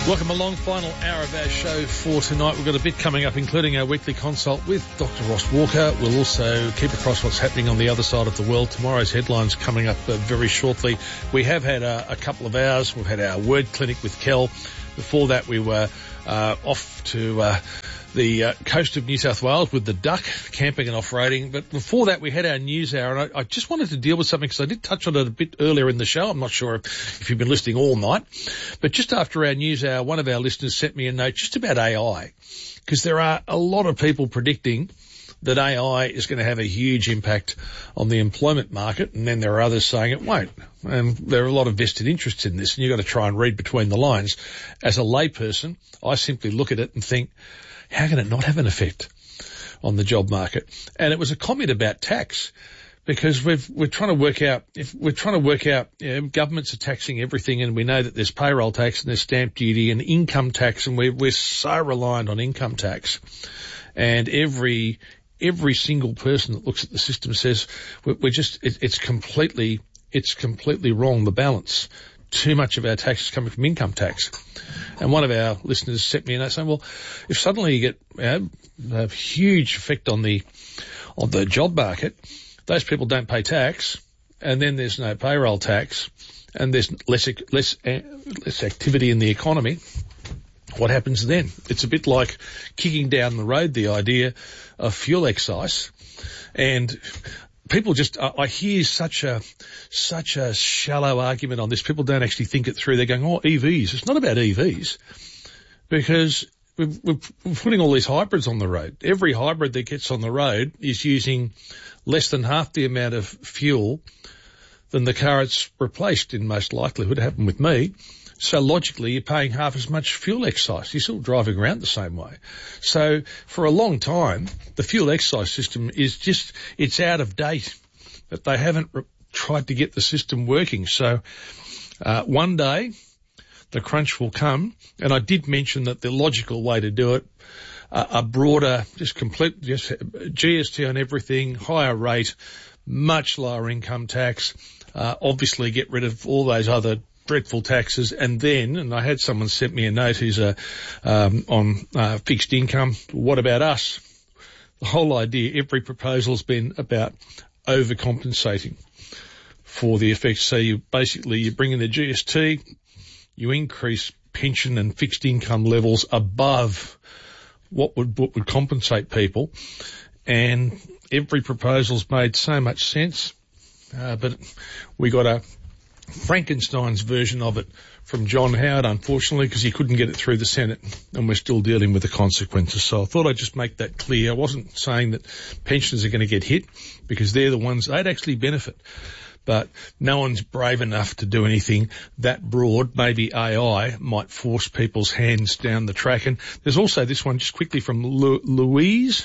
Welcome along, final hour of our show for tonight. We've got a bit coming up, including our weekly consult with Dr. Ross Walker. We'll also keep across what's happening on the other side of the world. Tomorrow's headlines coming up very shortly. We have had a couple of hours. We've had our word clinic with Kel. Before that, we were off to the coast of New South Wales with the duck, camping and off-roading. But before that, we had our news hour, and I just wanted to deal with something because I did touch on it a bit earlier in the show. I'm not sure if you've been listening all night. But just after our news hour, one of our listeners sent me a note just about AI, because there are a lot of people predicting that AI is going to have a huge impact on the employment market, and then there are others saying it won't. And there are a lot of vested interests in this, and you've got to try and read between the lines. As a layperson, I simply look at it and think, how can it not have an effect on the job market? And it was a comment about tax, because we're trying to work out, governments are taxing everything, and we know that there's payroll tax and there's stamp duty and income tax, and we're so reliant on income tax. And every single person that looks at the system says it's completely wrong, the balance. Too much of our tax is coming from income tax. And one of our listeners sent me a note saying, well, if suddenly you get a huge effect on the job market, those people don't pay tax, and then there's no payroll tax, and there's less activity in the economy, what happens then? It's a bit like kicking down the road the idea of fuel excise, and people just, I hear such a shallow argument on this. People don't actually think it through. They're going, oh, EVs. It's not about EVs, because we're putting all these hybrids on the road. Every hybrid that gets on the road is using less than half the amount of fuel than the car it's replaced, in most likelihood. It happened with me. So logically, you're paying half as much fuel excise. You're still driving around the same way. So for a long time, the fuel excise system is it's out of date, but they haven't tried to get the system working. So one day the crunch will come, and I did mention that the logical way to do it, a broader, just GST on everything, higher rate, much lower income tax, obviously get rid of all those other dreadful taxes, and I had someone sent me a note who's on fixed income. What about us? The whole idea, every proposal's been about overcompensating for the effects. So you bring in the GST, you increase pension and fixed income levels above what would compensate people, and every proposal's made so much sense, but we got a Frankenstein's version of it from John Howard, unfortunately, because he couldn't get it through the Senate, and we're still dealing with the consequences. So I thought I'd just make that clear. I wasn't saying that pensioners are going to get hit, because they're the ones, they'd actually benefit. But no one's brave enough to do anything that broad. Maybe AI might force people's hands down the track. And there's also this one just quickly from Louise.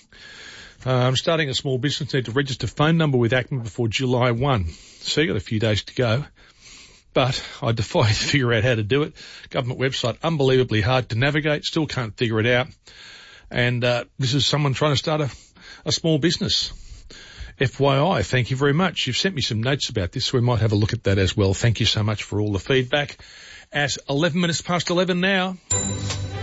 I'm starting a small business, need to register phone number with ACMA before July 1. So you got a few days to go. But I defy you to figure out how to do it. Government website, unbelievably hard to navigate, still can't figure it out. And this is someone trying to start a small business. FYI, thank you very much. You've sent me some notes about this, so we might have a look at that as well. Thank you so much for all the feedback. At 11 minutes past 11 now.